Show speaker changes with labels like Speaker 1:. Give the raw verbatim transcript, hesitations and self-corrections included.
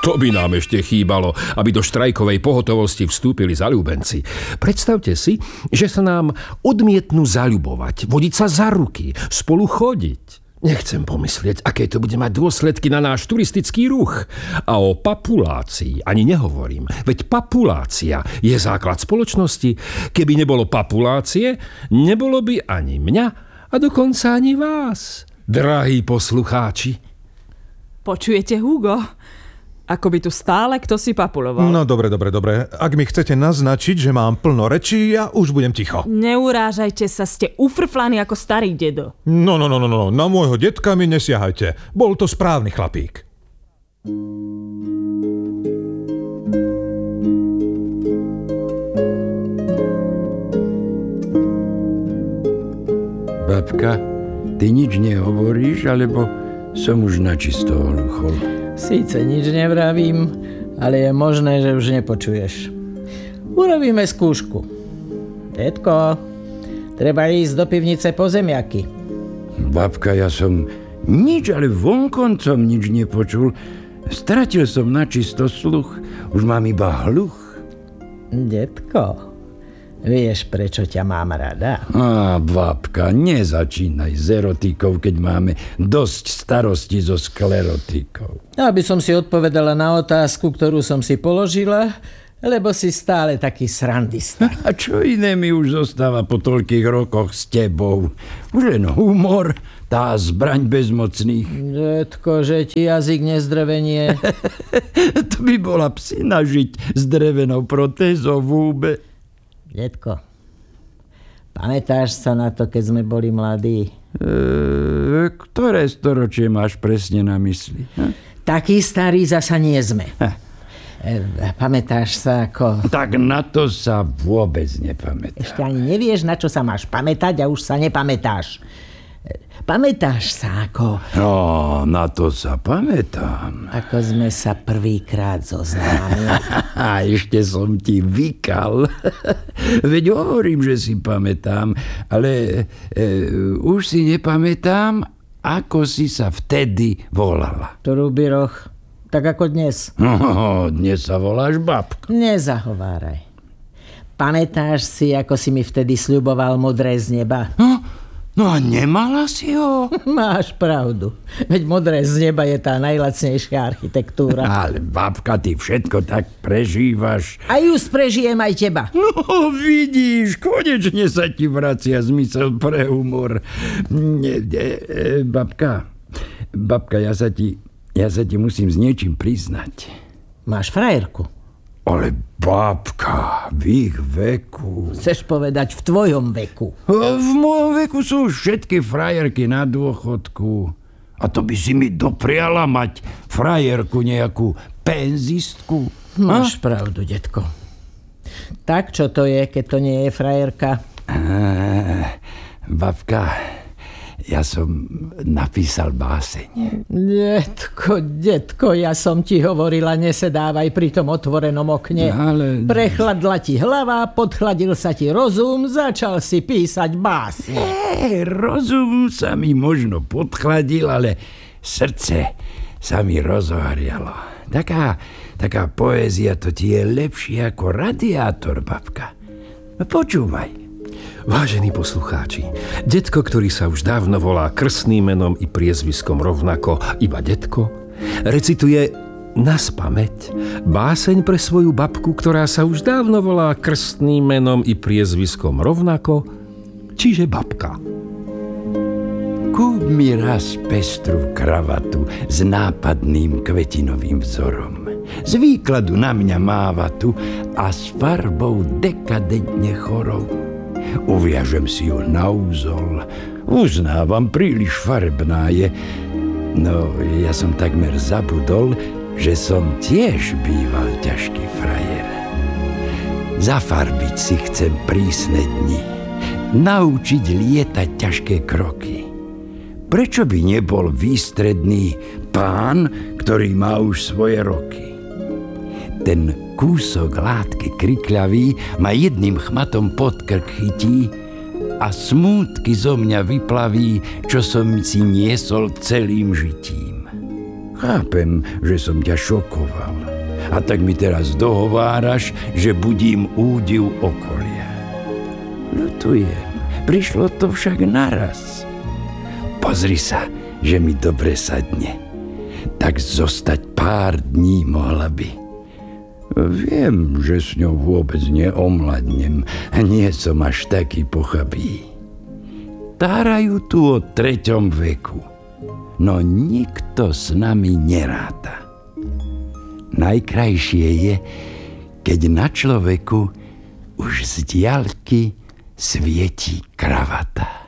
Speaker 1: To by nám ešte chýbalo, aby do štrajkovej pohotovosti vstúpili zaľúbenci. Predstavte si, že sa nám odmietnú zaľubovať, vodiť sa za ruky, spolu chodiť. Nechcem pomyslieť, aké to bude mať dôsledky na náš turistický ruch. A o papulácii ani nehovorím. Veď papulácia je základ spoločnosti. Keby nebolo papulácie, nebolo by ani mňa a dokonca ani vás, drahí poslucháči.
Speaker 2: Počujete, Hugo? Ako by tu stále kto si papuloval.
Speaker 3: No dobre, dobre, dobre. Ak mi chcete naznačiť, že mám plno rečí, ja už budem ticho.
Speaker 2: Neurážajte sa, ste ufrflaní ako starý dedo.
Speaker 3: No, no, no, no, no. Na môjho detka mi nesiahajte. Bol to správny chlapík.
Speaker 4: Babka, ty nič nehovoríš, alebo som už načisto hluchol?
Speaker 5: Síce nič nevravím, ale je možné, že už nepočuješ. Urobíme skúšku. Detko, treba ísť do pivnice po zemiaky.
Speaker 4: Babka, ja som nič, ale vonkoncom nič nepočul. Stratil som načisto sluch. Už mám iba hluch.
Speaker 5: Detko, vieš, prečo ťa mám rada?
Speaker 4: Á, babka, nezačínaj s erotikou, keď máme dosť starosti so sklerotikou.
Speaker 5: Aby som si odpovedala na otázku, ktorú som si položila, lebo si stále taký srandista.
Speaker 4: A čo iné mi už zostáva po toľkých rokoch s tebou? Už len humor, tá zbraň bezmocných.
Speaker 5: Detko, že ti jazyk nezdrevenie.
Speaker 4: To by bola psina žiť s drevenou protézou v húbe.
Speaker 5: Detko, pamätáš sa na to, keď sme boli mladí?
Speaker 4: E, ktoré storočie máš presne na mysli? Ha?
Speaker 5: Takí starí zasa nie sme. E, pamätáš sa ako...
Speaker 4: Tak na to sa vôbec nepamätám.
Speaker 5: Ešte ani nevieš, na čo sa máš pamätať a už sa nepamätáš. Pamätáš sa ako...
Speaker 4: No, na to sa pamätám.
Speaker 5: Ako sme sa prvýkrát zoznámili.
Speaker 4: A ešte som ti vykal. Veď hovorím, že si pamätám, ale e, už si nepamätám, ako si sa vtedy volala.
Speaker 5: Trubiroch, tak ako dnes.
Speaker 4: No, dnes sa voláš babka.
Speaker 5: Nezahováraj. Pamätáš si, ako si mi vtedy sľuboval modré z neba?
Speaker 4: No, No a nemala si ho?
Speaker 5: Máš pravdu. Veď modré z neba je tá najlacnejšia architektúra.
Speaker 4: Ale babka, ty všetko tak prežívaš.
Speaker 5: A just prežijem aj teba.
Speaker 4: No vidíš, konečne sa ti vracia zmysel pre humor. E, e, babka, babka, ja sa ti, ja sa ti musím s niečím priznať.
Speaker 5: Máš frajerku?
Speaker 4: Ale babka, v ich veku...
Speaker 5: Chceš povedať v tvojom veku?
Speaker 4: V mojom veku sú už všetky frajerky na dôchodku. A to by si mi dopriala mať frajerku, nejakú penzistku.
Speaker 5: Máš a? pravdu, detko. Tak čo to je, keď to nie je frajerka?
Speaker 4: Á, babka, ja som napísal báseň.
Speaker 5: Detko, detko, ja som ti hovorila, nesedávaj pri tom otvorenom okne.
Speaker 4: Ale...
Speaker 5: Prechladla ti hlava, podchladil sa ti rozum, začal si písať básne.
Speaker 4: Hey, rozum sa mi možno podchladil, ale srdce sa mi rozohrialo. Taká, taká poézia to ti je lepšie ako radiátor, babka. Počúvaj.
Speaker 1: Vážení poslucháči, detko, ktorý sa už dávno volá krstným menom i priezviskom rovnako iba detko, recituje naspamäť báseň pre svoju babku, ktorá sa už dávno volá krstným menom i priezviskom rovnako, čiže babka.
Speaker 4: Kúp mi raz pestru kravatu s nápadným kvetinovým vzorom. Z výkladu na mňa mávatu a s farbou dekadentne chorou. Uviažem si ju na úzol. Uznávam, príliš farbná je. No, ja som takmer zabudol, že som tiež býval ťažký frajer. Zafarbiť si chcem prísne dni. Naučiť lietať ťažké kroky. Prečo by nebol výstredný pán, ktorý má už svoje roky? Ten kúsok látky krikľavý ma jedným chmatom pod krk chytí a smútky zo mňa vyplaví, čo som si niesol celým žitím. Chápem, že som ťa šokoval. A tak mi teraz dohováraš, že budím údiv okolia. Ľutujem, prišlo to však naraz. Pozri sa, že mi dobre sadne. Tak zostať pár dní mohla by. Viem, že s ňou vôbec neomladnem. Nie som až taký pochabý. Tárajú tu o treťom veku. No nikto s nami neráta. Najkrajšie je, keď na človeku už z diaľky svieti kravata.